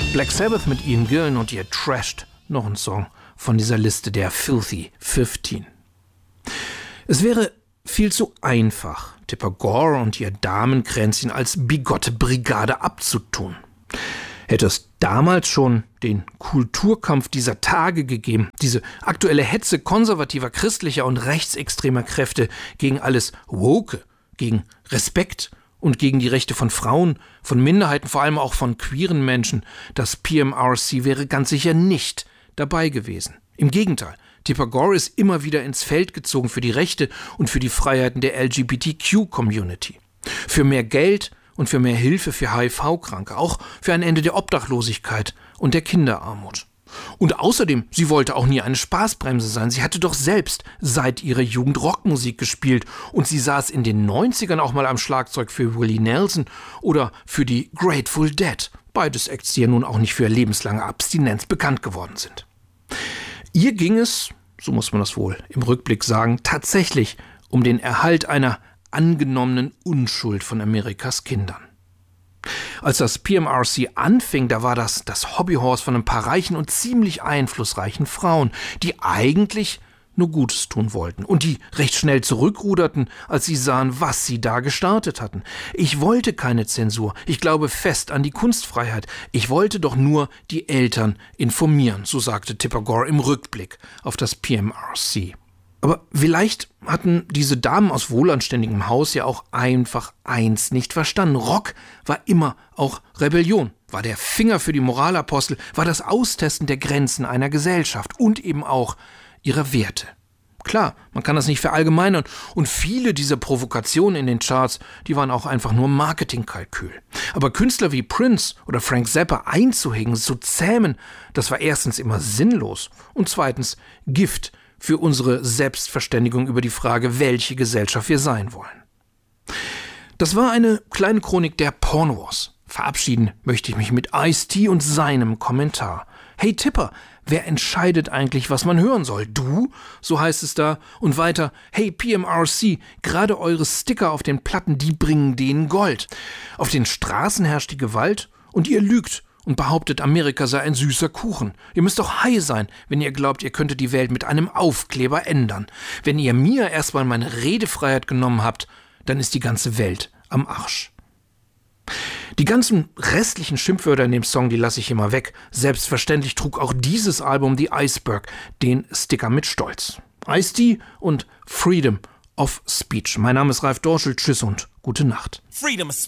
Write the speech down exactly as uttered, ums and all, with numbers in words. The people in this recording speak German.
Black Sabbath mit Ian Gillan und ihr Trashed, noch ein Song von dieser Liste der Filthy fünfzehn. Es wäre viel zu einfach, Tipper Gore und ihr Damenkränzchen als bigotte Brigade abzutun. Hätte es damals schon den Kulturkampf dieser Tage gegeben, diese aktuelle Hetze konservativer, christlicher und rechtsextremer Kräfte gegen alles Woke, gegen Respekt und gegen die Rechte von Frauen, von Minderheiten, vor allem auch von queeren Menschen, das P M R C wäre ganz sicher nicht dabei gewesen. Im Gegenteil, Tipper Gore ist immer wieder ins Feld gezogen für die Rechte und für die Freiheiten der L G B T Q-Community. Für mehr Geld und für mehr Hilfe für H I V-Kranke, auch für ein Ende der Obdachlosigkeit und der Kinderarmut. Und außerdem, sie wollte auch nie eine Spaßbremse sein. Sie hatte doch selbst seit ihrer Jugend Rockmusik gespielt und sie saß in den neunzigern auch mal am Schlagzeug für Willie Nelson oder für die Grateful Dead. Beides Acts, die ja nun auch nicht für lebenslange Abstinenz bekannt geworden sind. Ihr ging es, so muss man das wohl im Rückblick sagen, tatsächlich um den Erhalt einer angenommenen Unschuld von Amerikas Kindern. Als das P M R C anfing, da war das das Hobbyhorse von ein paar reichen und ziemlich einflussreichen Frauen, die eigentlich nur Gutes tun wollten und die recht schnell zurückruderten, als sie sahen, was sie da gestartet hatten. Ich wollte keine Zensur, ich glaube fest an die Kunstfreiheit, ich wollte doch nur die Eltern informieren, so sagte Tipper Gore im Rückblick auf das P M R C. Aber vielleicht hatten diese Damen aus wohlanständigem Haus ja auch einfach eins nicht verstanden. Rock war immer auch Rebellion, war der Finger für die Moralapostel, war das Austesten der Grenzen einer Gesellschaft und eben auch ihrer Werte. Klar, man kann das nicht verallgemeinern und viele dieser Provokationen in den Charts, die waren auch einfach nur Marketingkalkül. Aber Künstler wie Prince oder Frank Zappa einzuhegen, zu zähmen, das war erstens immer sinnlos und zweitens Gift für unsere Selbstverständigung über die Frage, welche Gesellschaft wir sein wollen. Das war eine kleine Chronik der Pornowars. Verabschieden möchte ich mich mit Ice-T und seinem Kommentar. Hey Tipper, wer entscheidet eigentlich, was man hören soll? Du? So heißt es da. Und weiter, hey P M R C, gerade eure Sticker auf den Platten, die bringen denen Gold. Auf den Straßen herrscht die Gewalt und ihr lügt und behauptet, Amerika sei ein süßer Kuchen. Ihr müsst doch high sein, wenn ihr glaubt, ihr könntet die Welt mit einem Aufkleber ändern. Wenn ihr mir erstmal meine Redefreiheit genommen habt, dann ist die ganze Welt am Arsch. Die ganzen restlichen Schimpfwörter in dem Song, die lasse ich immer weg. Selbstverständlich trug auch dieses Album, The Iceberg, den Sticker mit Stolz. Ice-T und Freedom of Speech. Mein Name ist Ralf Dorschel. Tschüss und gute Nacht. Freedom of Speech.